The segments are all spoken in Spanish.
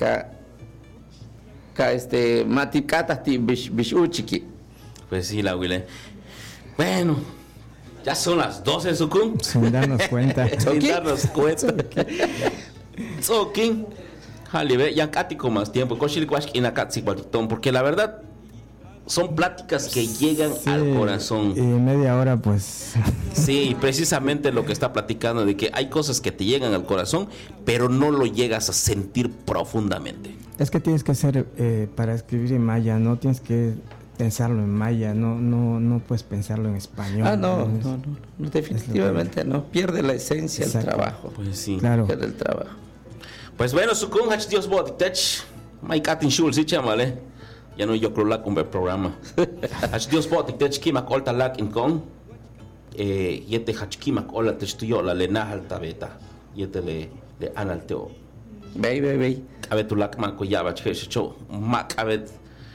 Maticatasti Bishuchiki. Pues sí, la Wille. Bueno, ya son las 12, Sukun. Sin darnos cuenta. Sin darnos cuenta. Sokin. Jalibe, ya cático más tiempo. Porque la verdad son pláticas que llegan al corazón. Y media hora, pues. Sí, precisamente lo que está platicando, de que hay cosas que te llegan al corazón, pero no lo llegas a sentir profundamente. Es que tienes que hacer, para escribir en maya, no tienes que pensarlo en maya, no puedes pensarlo en español. No, definitivamente no. Pierde la esencia del trabajo. Pues sí. Claro. Pierde el trabajo. Pues bueno, Sukun, hach Dios botik, Maikatin Shul, sí, chamale. Ya no yo creo la con el programa. Hach Dios botik, kimak olta lak in con. Yete hach kimak ola testuyo la lenahal tabeta. Yete le analteo. Bey. Abet tu lak man ko yabach hecho. Mak abet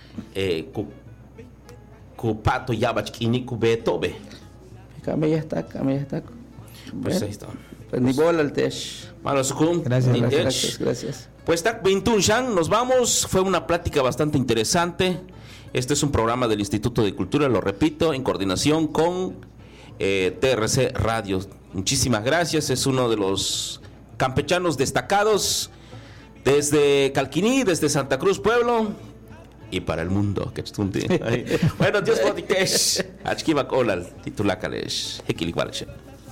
ku pato yabach kini ku betobe. Came ya está. Pues ahí está. Pues ni bola el tesh. Malo Sukun. Gracias. Pues Tak Bintun Shan, nos vamos. Fue una plática bastante interesante. Este es un programa del Instituto de Cultura, lo repito, en coordinación con TRC Radio. Muchísimas gracias. Es uno de los campechanos destacados desde Calquiní, desde Santa Cruz Pueblo y para el mundo. Bueno, Dios Podikesh, Achkimak Olal, Titulakalesh, Hekilikwalesh.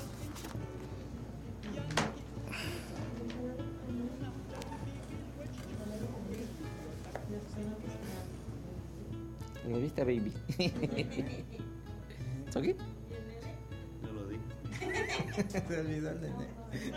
¿Lo viste, baby? ¿Es aquí? No lo di. Se olvidó el nene.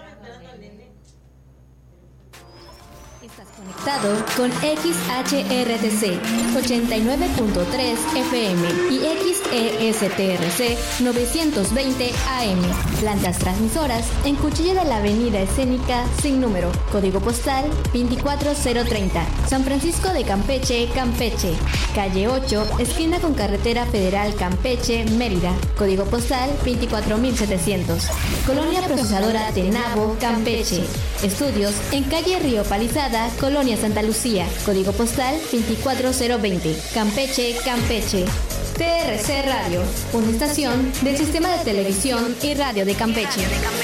Estás conectado con XHRTC 89.3 FM y XESTRC 920 AM. Plantas transmisoras en Cuchilla de la Avenida Escénica sin número. Código postal 24030. San Francisco de Campeche, Campeche. Calle 8, esquina con Carretera Federal Campeche, Mérida. Código postal 24700. Colonia Procesadora Tenabo, Campeche. Estudios en calle Río Palizada, Colonia Santa Lucía, código postal 24020, Campeche, Campeche. TRC Radio, una estación del Sistema de Televisión y Radio de Campeche.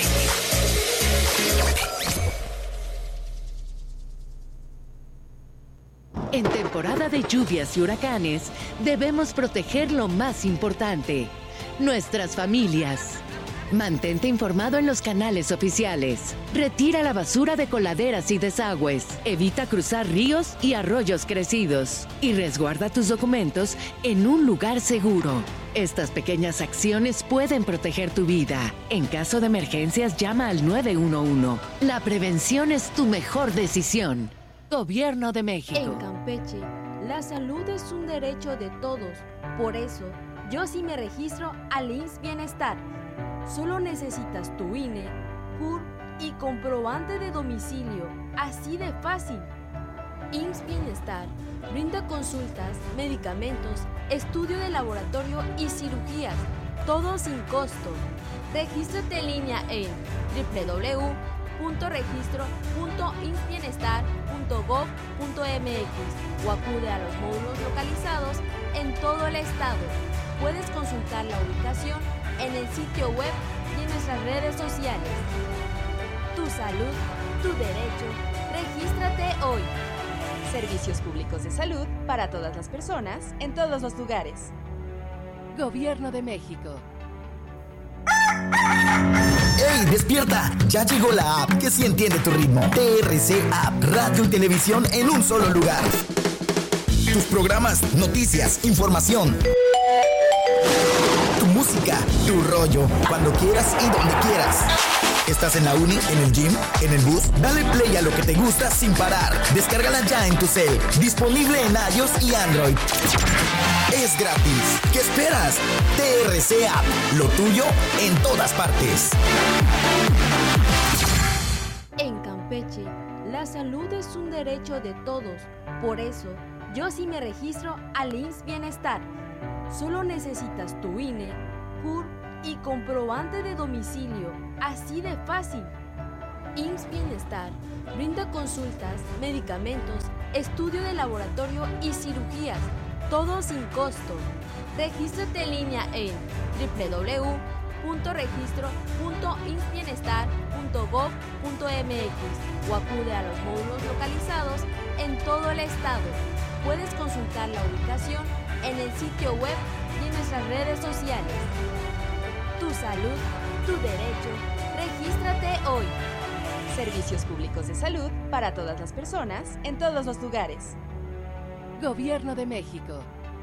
En temporada de lluvias y huracanes, debemos proteger lo más importante, nuestras familias. Mantente informado en los canales oficiales. Retira la basura de coladeras y desagües. Evita cruzar ríos y arroyos crecidos. Y resguarda tus documentos en un lugar seguro. Estas pequeñas acciones pueden proteger tu vida. En caso de emergencias, llama al 911. La prevención es tu mejor decisión. Gobierno de México. En Campeche, la salud es un derecho de todos. Por eso, yo sí me registro al IMSS Bienestar. Solo necesitas tu INE, CUR y comprobante de domicilio. Así de fácil. IMSS Bienestar brinda consultas, medicamentos, estudio de laboratorio y cirugías, todo sin costo. Regístrate en línea en www.registro.imsbienestar.gov.mx o acude a los módulos localizados en todo el estado. Puedes consultar la ubicación en el sitio web y en nuestras redes sociales. Tu salud, tu derecho. Regístrate hoy. Servicios públicos de salud para todas las personas, en todos los lugares. Gobierno de México. ¡Ey, despierta! Ya llegó la app que sí entiende tu ritmo. TRC App, radio y televisión en un solo lugar. Tus programas, noticias, información. Tu música, tu rollo, cuando quieras y donde quieras. ¿Estás en la uni, en el gym, en el bus? Dale play a lo que te gusta sin parar. Descárgala ya en tu cel. Disponible en iOS y Android. Es gratis. ¿Qué esperas? TRC App, lo tuyo en todas partes. En Campeche, la salud es un derecho de todos. Por eso, yo sí me registro al IMSS Bienestar. Solo necesitas tu INE, CUR y comprobante de domicilio. Así de fácil. IMSS Bienestar brinda consultas, medicamentos, estudio de laboratorio y cirugías, todo sin costo. Regístrate en línea en www.registro.imsbienestar.gov.mx o acude a los módulos localizados en todo el estado. Puedes consultar la ubicación en el sitio web y en nuestras redes sociales. Tu salud, tu derecho. Regístrate hoy. Servicios públicos de salud para todas las personas, en todos los lugares. Gobierno de México.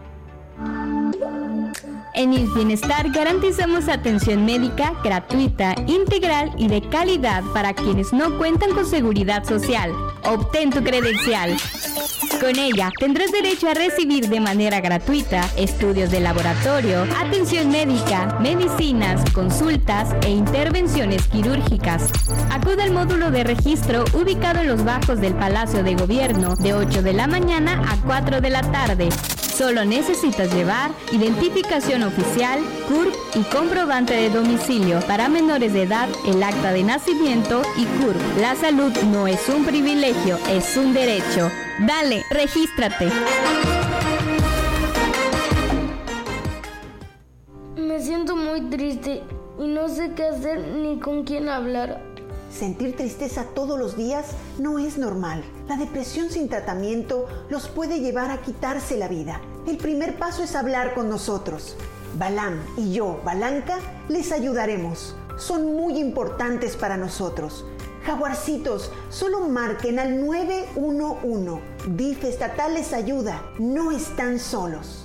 En IMSS Bienestar garantizamos atención médica gratuita, integral y de calidad para quienes no cuentan con seguridad social. Obtén tu credencial. Con ella tendrás derecho a recibir de manera gratuita estudios de laboratorio, atención médica, medicinas, consultas e intervenciones quirúrgicas. Acude al módulo de registro ubicado en los bajos del Palacio de Gobierno de 8 de la mañana a 4 de la tarde. Solo necesitas llevar identificación oficial, CURP y comprobante de domicilio. Para menores de edad, el acta de nacimiento y CURP. La salud no es un privilegio, es un derecho. Dale, regístrate. Me siento muy triste y no sé qué hacer ni con quién hablar. Sentir tristeza todos los días no es normal. La depresión sin tratamiento los puede llevar a quitarse la vida. El primer paso es hablar con nosotros. Balam y yo, Balanca, les ayudaremos. Son muy importantes para nosotros. Jaguarcitos, solo marquen al 911. DIF estatal les ayuda. No están solos.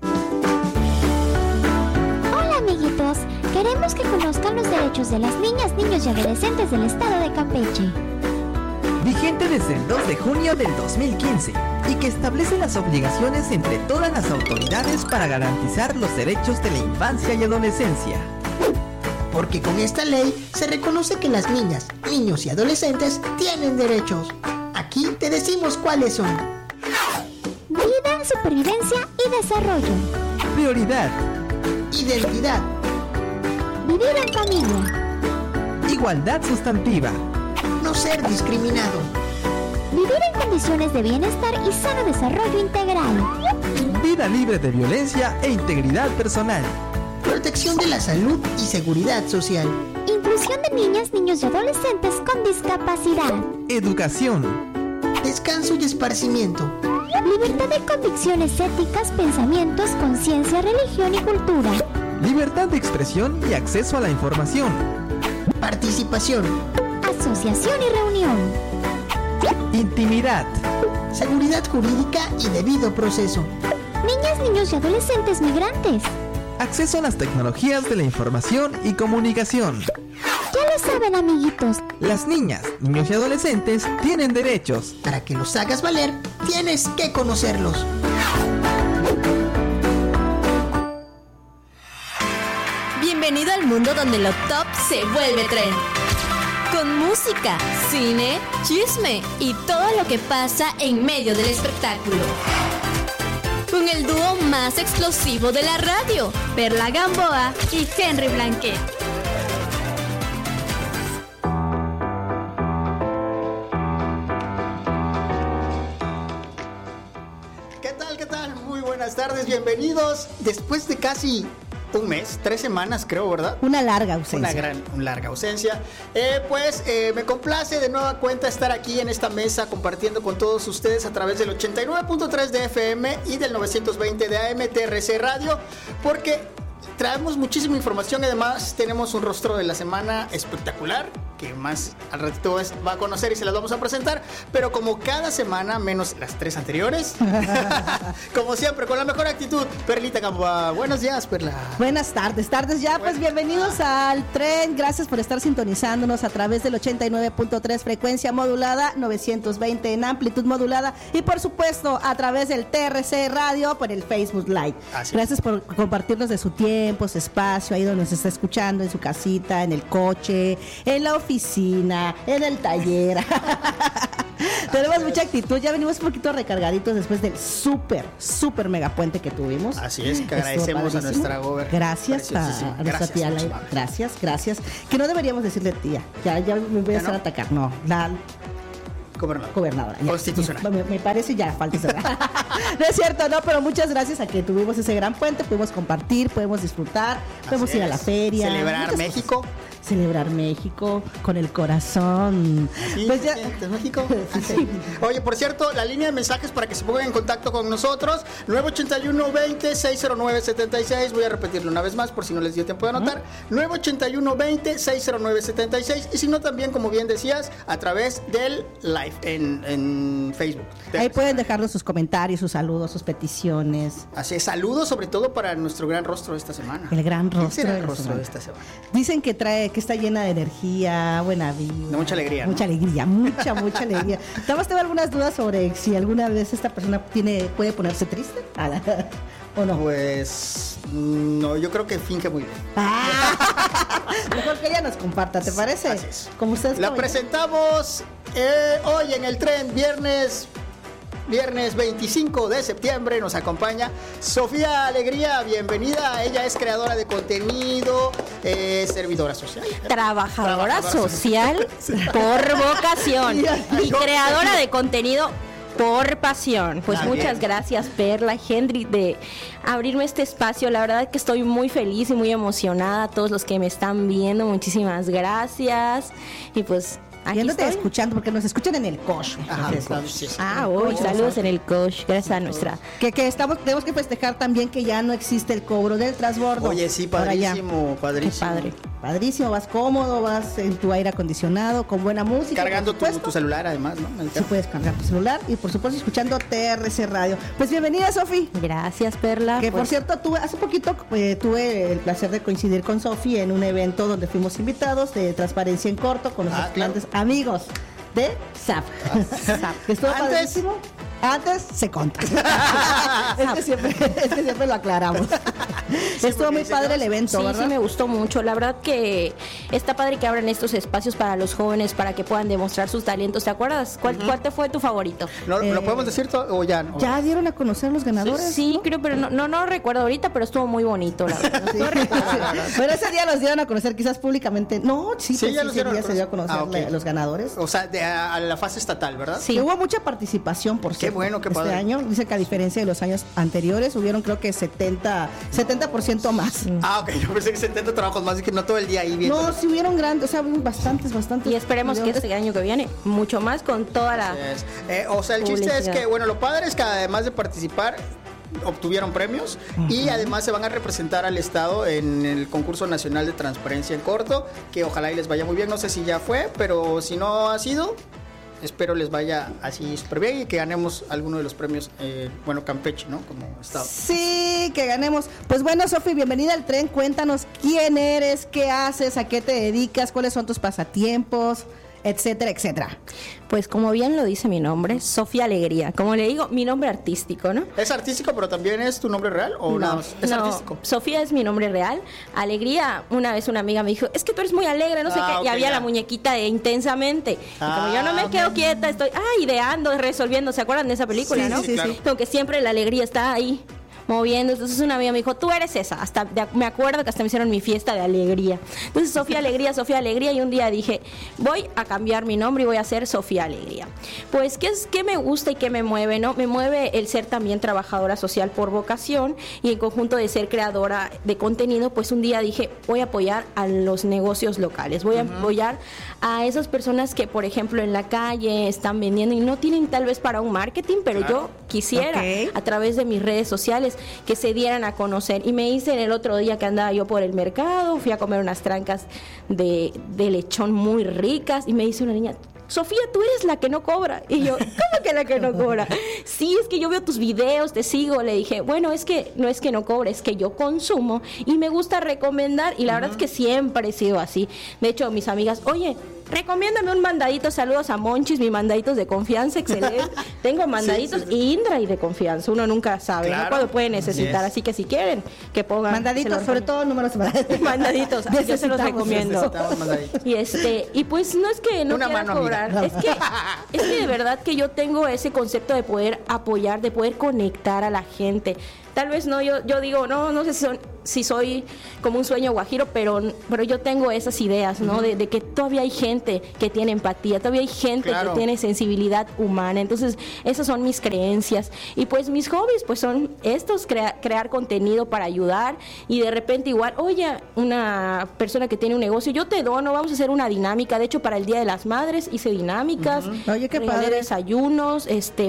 Hola amiguitos, queremos que conozcan los derechos de las niñas, niños y adolescentes del estado de Campeche. Vigente desde el 2 de junio del 2015 y que establece las obligaciones entre todas las autoridades para garantizar los derechos de la infancia y adolescencia. Porque con esta ley se reconoce que las niñas, niños y adolescentes tienen derechos. Aquí te decimos cuáles son. Vida, supervivencia y desarrollo. Prioridad. Identidad. Vivir en familia. Igualdad sustantiva. No ser discriminado. Vivir en condiciones de bienestar y sano desarrollo integral. Vida libre de violencia e integridad personal. Protección de la salud y seguridad social. Inclusión de niñas, niños y adolescentes con discapacidad. Educación. Descanso y esparcimiento. Libertad de convicciones éticas, pensamientos, conciencia, religión y cultura. Libertad de expresión y acceso a la información. Participación. Asociación y reunión. Intimidad. Seguridad jurídica y debido proceso. Niñas, niños y adolescentes migrantes. Acceso a las tecnologías de la información y comunicación. Ya lo saben, amiguitos. Las niñas, niños y adolescentes tienen derechos. Para que los hagas valer, tienes que conocerlos. Bienvenido al mundo donde lo top se vuelve tren. Con música, cine, chisme y todo lo que pasa en medio del espectáculo. Con el dúo más explosivo de la radio, Perla Gamboa y Henry Blanquet. ¿Qué tal? Muy buenas tardes, bienvenidos. Después de casi un mes, 3 semanas creo, ¿verdad? Una larga ausencia. Una larga ausencia. Me complace de nueva cuenta estar aquí en esta mesa compartiendo con todos ustedes a través del 89.3 de FM y del 920 de AM TRC Radio, porque traemos muchísima información y además tenemos un rostro de la semana espectacular que más al ratito va a conocer y se las vamos a presentar, pero como cada semana, menos las 3 anteriores, como siempre, con la mejor actitud, Perlita Gamboa. Buenos días, Perla. Buenas tardes ya, pues bienvenidos al tren, gracias por estar sintonizándonos a través del 89.3 frecuencia modulada, 920 en amplitud modulada y por supuesto a través del TRC Radio por el Facebook Live. Gracias por compartirnos de su tiempo, su espacio, ahí donde nos está escuchando, en su casita, en el coche, en la oficina, en el taller. Tenemos mucha actitud, ya venimos un poquito recargaditos después del súper mega puente que tuvimos. Así es, que agradecemos a nuestra gobernadora. Gracias a nuestra tía Laira. Gracias. Que no deberíamos decirle tía, ya me voy a hacer atacar. No, la gobernadora. Constitucional. Me parece ya falta cerrar. No es cierto, no, pero muchas gracias a que tuvimos ese gran puente, pudimos compartir, podemos disfrutar, podemos ir a la feria. Celebrar México con el corazón. Sí, pues ya México. Sí. Oye, por cierto, la línea de mensajes para que se pongan en contacto con nosotros, 981-20-609-76. Voy a repetirlo una vez más por si no les dio tiempo de anotar. 981-20-609-76. Y si no, también, como bien decías, a través del live en Facebook. Ahí pueden dejarnos sus comentarios, sus saludos, sus peticiones. Así es, saludos sobre todo para nuestro gran rostro de esta semana. El gran rostro, será el rostro de esta semana. Dicen que está llena de energía, buena vida. De mucha alegría. Mucha alegría, mucha alegría. Nada tengo algunas dudas sobre si alguna vez esta persona puede ponerse triste o no. Pues no, yo creo que finge muy bien. Mejor que ella nos comparta, ¿te parece? Así es. Como ustedes la presentamos hoy en el tren, viernes 25 de septiembre. Nos acompaña Sofía Alegría, bienvenida. Ella es creadora de contenido, servidora social, trabajadora social por vocación y creadora de contenido por pasión. Pues muchas gracias, Perla, Henry, de abrirme este espacio. La verdad es que estoy muy feliz y muy emocionada. A todos los que me están viendo, muchísimas gracias. Y pues aquí estoy escuchando, porque nos escuchan en el COSH. Saludos en el COSH, gracias a nuestra. Que tenemos que festejar también que ya no existe el cobro del transbordo. Oye, sí, padrísimo. Padrísimo, vas cómodo, vas en tu aire acondicionado, con buena música. Cargando tu celular, además, ¿no? Sí, puedes cargar tu celular y, por supuesto, escuchando TRC Radio. Pues bienvenida, Sofi. Gracias, Perla. Que, por cierto, hace poquito tuve el placer de coincidir con Sofi en un evento donde fuimos invitados de Transparencia en Corto con nuestros clientes amigos de SAP. Que estuvo padrísimo. Antes se conta. es que siempre lo aclaramos. Estuvo muy padre el evento, ¿verdad? Sí, me gustó mucho. La verdad que está padre que abran estos espacios para los jóvenes, para que puedan demostrar sus talentos. ¿Te acuerdas? ¿Cuál te fue tu favorito? ¿Lo podemos decir o ya no? ¿Ya dieron a conocer los ganadores? Sí, creo, pero no recuerdo ahorita, pero estuvo muy bonito, la verdad. Pero ese día los dieron a conocer quizás públicamente. No, ese día se dio a conocer los ganadores. O sea, a la fase estatal, ¿verdad? Sí. Hubo mucha participación, por cierto. Bueno, qué padre. Este año, dice que a diferencia de los años anteriores, hubieron creo que 70% más. Ok, yo pensé que 70 trabajos más, y que no todo el día ahí viendo. No, sí hubieron grandes, o sea, bastantes. Y esperemos que este año que viene, mucho más con toda la el chiste es que, bueno, lo padre es que además de participar, obtuvieron premios y además se van a representar al estado en el concurso nacional de transparencia en corto, que ojalá y les vaya muy bien. No sé si ya fue, pero si no ha sido, espero les vaya así súper bien y que ganemos alguno de los premios, Campeche, ¿no? Como estado. Sí, que ganemos. Pues bueno, Sofi, bienvenida al tren. Cuéntanos quién eres, qué haces, a qué te dedicas, cuáles son tus pasatiempos, etcétera, etcétera. Pues como bien lo dice mi nombre, Sofía Alegría. Como le digo, mi nombre artístico, ¿no? ¿Es artístico, pero también es tu nombre real o no? ¿Es artístico? Sofía es mi nombre real. Alegría, una vez una amiga me dijo, es que tú eres muy alegre, no sé qué. Y había la muñequita de Intensamente. Y como yo no me quedo quieta, estoy ideando, resolviendo. ¿Se acuerdan de esa película, no? Sí, claro. Como que siempre la alegría está ahí moviendo. Entonces una amiga me dijo, tú eres esa. Me acuerdo que hasta me hicieron mi fiesta de alegría. Entonces Sofía Alegría, y un día dije, voy a cambiar mi nombre y voy a ser Sofía Alegría. Pues ¿qué me gusta y qué me mueve, no? Me mueve el ser también trabajadora social por vocación y en conjunto de ser creadora de contenido. Pues un día dije, voy a apoyar a los negocios locales, voy a apoyar a esas personas que, por ejemplo, en la calle están vendiendo y no tienen tal vez para un marketing, pero yo quisiera a través de mis redes sociales que se dieran a conocer. Y me hice el otro día que andaba yo por el mercado, fui a comer unas trancas de lechón muy ricas y me dice una niña, Sofía, tú eres la que no cobra. Y yo, ¿cómo que la que no cobra? Sí, es que yo veo tus videos, te sigo. Le dije, bueno, es que no cobre, es que yo consumo y me gusta recomendar. Y la verdad es que siempre he sido así. De hecho, mis amigas, oye, recomiéndame un mandadito. Saludos a Monchis, mi mandaditos de confianza, excelente. Tengo mandaditos y Indra y de confianza. Uno nunca sabe, ¿no? Cuando puede necesitar. Así que si quieren, que pongan. Mandaditos, sobre todo números mandaditos. Yo se los recomiendo. Y pues no es que no quiera cobrar. Es que de verdad que yo tengo ese concepto de poder apoyar, de poder conectar a la gente. Tal vez no, yo digo, no sé si soy como un sueño guajiro, pero yo tengo esas ideas, ¿no? De que todavía hay gente que tiene empatía, todavía hay gente que tiene sensibilidad humana. Entonces, esas son mis creencias. Y pues mis hobbies, pues son estos, crear contenido para ayudar. Y de repente igual, oye, una persona que tiene un negocio, yo te dono, vamos a hacer una dinámica. De hecho, para el Día de las Madres hice dinámicas. Oye, qué regalé padre. Desayunos,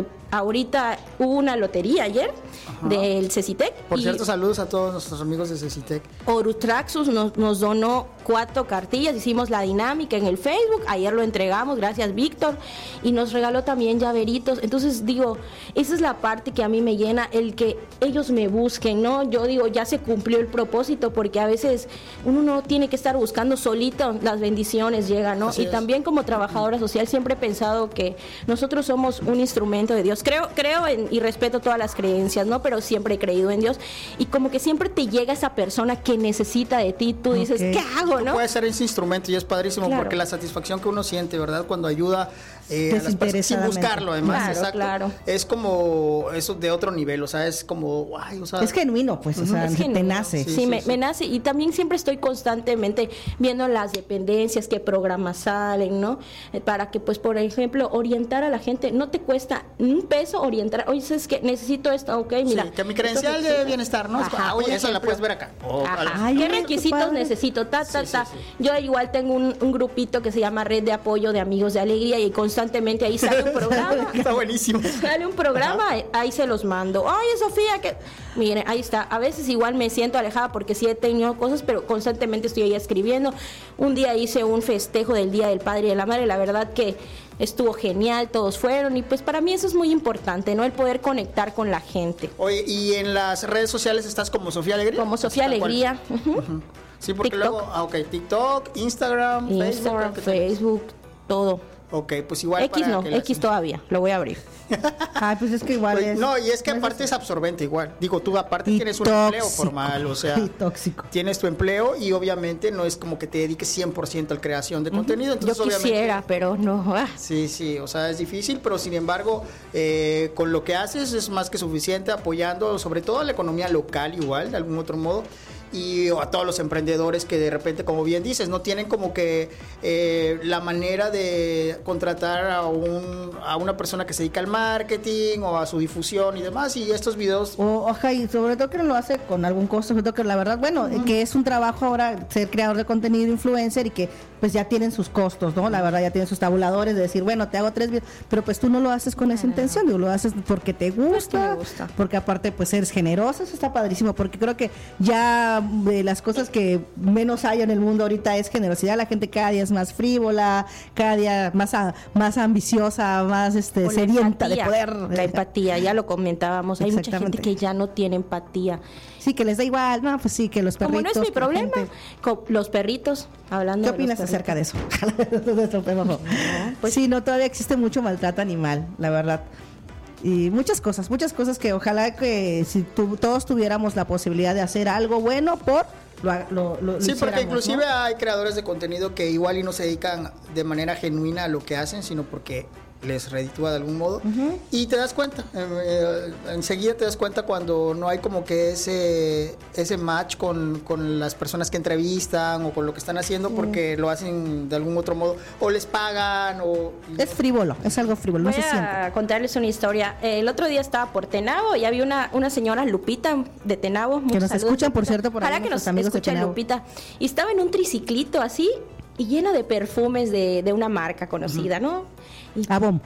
ahorita hubo una lotería ayer del Cecitec. Por cierto, saludos a todos nuestros amigos de Cecitec. Orutraxus nos donó 4 cartillas, hicimos la dinámica en el Facebook, ayer lo entregamos, gracias Víctor, y nos regaló también llaveritos. Entonces digo, esa es la parte que a mí me llena, el que ellos me busquen, ¿no? Yo digo, ya se cumplió el propósito, porque a veces uno no tiene que estar buscando solito, las bendiciones llegan, ¿no? Y también como trabajadora social siempre he pensado que nosotros somos un instrumento de Dios. Creo y respeto todas las creencias, ¿no? Pero siempre he creído en Dios, y como que siempre te llega esa persona que necesita de ti, tú dices, ¿qué hago, no? Puede ser ese instrumento y es padrísimo porque la satisfacción que uno siente, ¿verdad? Cuando ayuda a las personas sin buscarlo, además, exacto. Es como eso de otro nivel, o sea, es como, ay, o sea, es genuino, pues, o sea, te nace. Sí, me nace, y también siempre estoy constantemente viendo las dependencias, qué programas salen, ¿no? Para que, pues, por ejemplo, orientar a la gente, no te cuesta un peso orientar, oye, es que necesito esto, ok, mira. Que mi credencial de bienestar, ¿no? Oye, esa la puedes ver acá. ¿Qué requisitos necesito? Yo igual tengo un grupito que se llama Red de Apoyo de Amigos de Alegría, y constantemente ahí sale un programa. Está buenísimo. Sale un programa, ahí se los mando. Oye, Sofía, que miren, ahí está. A veces igual me siento alejada porque sí he tenido cosas, pero constantemente estoy ahí escribiendo. Un día hice un festejo del Día del Padre y de la Madre, la verdad que estuvo genial, todos fueron, y pues para mí eso es muy importante, ¿no? El poder conectar con la gente. Oye, ¿y en las redes sociales estás como Sofía Alegría? Como Sofía Alegría. Sí, porque TikTok. Luego, TikTok, Instagram, Facebook, todo. Ok, pues igual X todavía, lo voy a abrir. Ay, pues es que igual es. No, y es que aparte es absorbente igual. Digo, tú aparte tienes un empleo formal, o sea, tóxico. Tienes tu empleo y obviamente no es como que te dediques 100% a la creación de contenido. Entonces, yo quisiera, pero no. Sí, o sea, es difícil, pero sin embargo, con lo que haces es más que suficiente, apoyando sobre todo a la economía local igual, de algún otro modo. Y a todos los emprendedores que de repente, como bien dices, no tienen como que la manera de contratar a una persona que se dedica al marketing o a su difusión y demás, y estos videos... Y sobre todo que no lo hace con algún costo, sobre todo que la verdad, bueno, que es un trabajo ahora ser creador de contenido, influencer, y que pues ya tienen sus costos, ¿no? La verdad ya tienen sus tabuladores de decir, bueno, te hago 3 videos, pero pues tú no lo haces con esa intención, lo haces porque te gusta, porque aparte pues eres generosa, eso está padrísimo, porque creo que ya de las cosas que menos hay en el mundo ahorita es generosidad. La gente cada día es más frívola, cada día más ambiciosa, más sedienta de poder. La empatía, ya lo comentábamos, hay mucha gente que ya no tiene empatía. Sí, que les da igual, no, pues sí, que los perritos. Como no es mi problema, con los perritos, hablando. ¿Qué opinas acerca de eso? Pues sí, no, todavía existe mucho maltrato animal, la verdad. Y muchas cosas que ojalá que si todos tuviéramos la posibilidad de hacer algo bueno lo sí, porque inclusive, ¿no? Hay creadores de contenido que igual y no se dedican de manera genuina a lo que hacen, sino porque les reditúa de algún modo, y te das cuenta, enseguida te das cuenta cuando no hay como que ese match con las personas que entrevistan o con lo que están haciendo, porque lo hacen de algún otro modo, o les pagan, o... Es frívolo, es algo frívolo, Voy a contarles una historia. El otro día estaba por Tenabo y había una señora, Lupita, de Tenabo. Que nos escuchan, por cierto, por ahí. Para que nos escuchen, Lupita. Y estaba en un triciclito así, y llena de perfumes de una marca conocida, ¿no? Avon.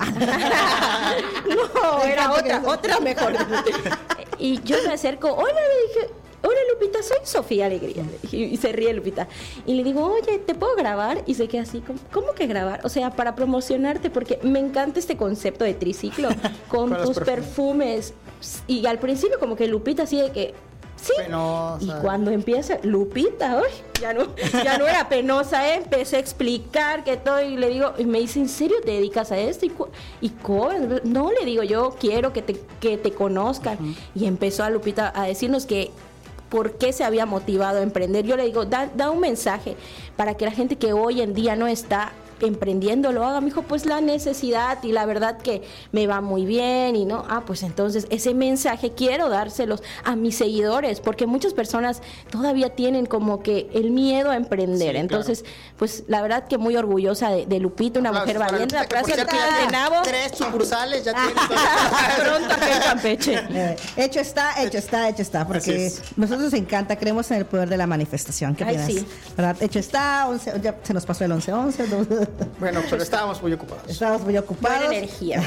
No, era otra mejor. Y yo me acerco, hola, le dije, hola Lupita, soy Sofía Alegría. Y se ríe Lupita. Y le digo, oye, ¿te puedo grabar? Y se queda así, ¿cómo que grabar? O sea, para promocionarte, porque me encanta este concepto de triciclo con tus perfumes. Y al principio como que Lupita así de que, Sí. Penosa. Y cuando empieza, Lupita, uy, ya no era penosa, empecé a explicar que todo y le digo, y me dice, ¿en serio te dedicas a esto? ¿Y cómo? No, le digo, yo quiero que te conozcan. Y empezó a Lupita a decirnos que por qué se había motivado a emprender. Yo le digo, da un mensaje para que la gente que hoy en día no está emprendiendo lo haga. Me dijo, pues la necesidad y la verdad que me va muy bien y no, pues entonces ese mensaje quiero dárselos a mis seguidores, porque muchas personas todavía tienen como que el miedo a emprender. Sí, entonces, claro. Pues la verdad que muy orgullosa de Lupita, una mujer valiente. La Plaza de Nabo. 3 sucursales ya tiene. Pronto aquí en Campeche. Hecho está, porque nosotros nos encanta, creemos en el poder de la manifestación. ¿Qué opinas? Sí. ¿Verdad? Hecho está, ya se nos pasó el 11-11. Bueno, pero estábamos muy ocupados. Buena energía.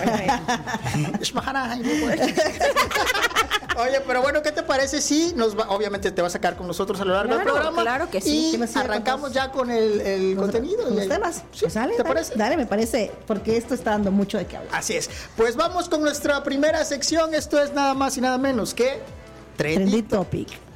Oye, pero bueno, ¿qué te parece si obviamente te vas a quedar con nosotros a lo largo del programa? Claro que sí. Y arrancamos ya con el contenido. Los temas. ¿Sí? ¿Te parece? Dale, me parece, porque esto está dando mucho de qué hablar. Así es. Pues vamos con nuestra primera sección. Esto es nada más y nada menos que Trendy Topic.